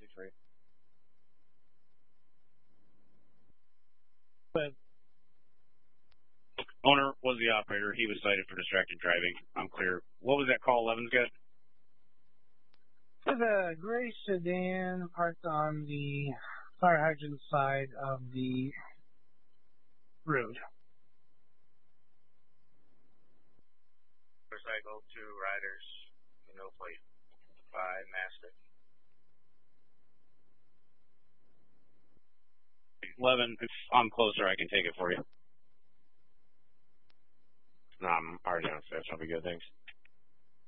3. But owner was the operator. He was cited for distracted driving. I'm clear. What was that call 11's got? there's a gray sedan parked on the fire hydrant side of the road. Motorcycle, 2 riders, no plate. 5 Mastiff. 11, if I'm closer, I can take it for you. No, I'm already on 5. I'll be good, thanks.